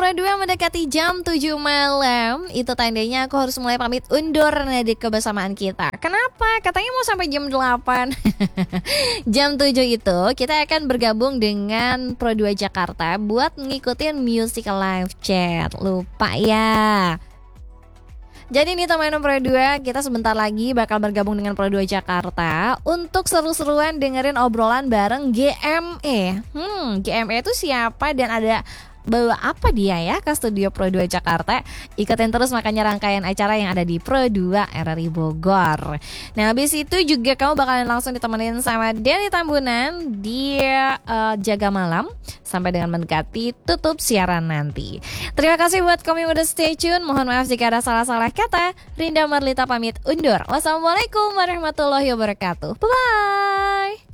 Pro 2 mendekati jam 7 malam. Itu tandanya aku harus mulai pamit undur dari kebersamaan kita. Kenapa? Katanya mau sampai jam 8. Jam 7 itu kita akan bergabung dengan Pro 2 Jakarta buat ngikutin music live chat. Lupa ya. Jadi nih teman-teman Pro 2, kita sebentar lagi bakal bergabung dengan Pro 2 Jakarta untuk seru-seruan dengerin obrolan bareng GME. GME itu siapa dan ada bawa apa dia ya ke studio Pro 2 Jakarta? Ikutin terus makanya rangkaian acara yang ada di Pro 2 RRI Bogor. Nah habis itu juga kamu bakalan langsung ditemenin sama Denny Tambunan di Jaga Malam sampai dengan mendekati tutup siaran nanti. Terima kasih buat kamu yang udah stay tune. Mohon maaf jika ada salah-salah kata. Rinda Marlita pamit undur. Wassalamualaikum warahmatullahi wabarakatuh. Bye-bye.